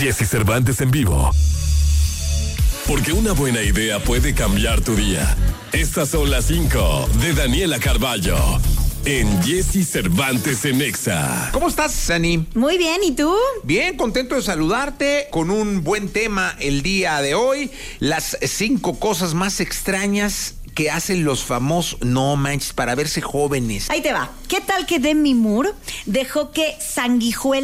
Jesse Cervantes en vivo. Porque una buena idea puede cambiar tu día. Estas son las 5 de Daniela Carballo en Jesse Cervantes en Exa. ¿Cómo estás, Dani? Muy bien, ¿y tú? Bien, contento de saludarte con un buen tema el día de hoy. Las 5 cosas más extrañas que hacen los famosos, no manches, para verse jóvenes. Ahí te va. ¿Qué tal que Demi Moore dejó que sanguijuela